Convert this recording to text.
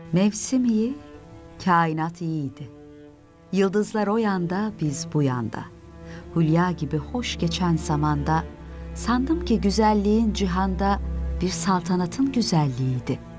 Mevsim iyi, kainat iyiydi. Yıldızlar o yanda, biz bu yanda. Hülya gibi hoş geçen zamanda, sandım ki güzelliğin cihanda bir saltanatın güzelliğiydi.